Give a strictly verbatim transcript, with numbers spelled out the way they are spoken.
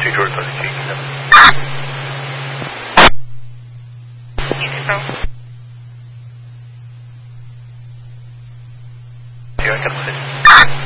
two short thirty feet. Easy, bro. Yeah, I got it.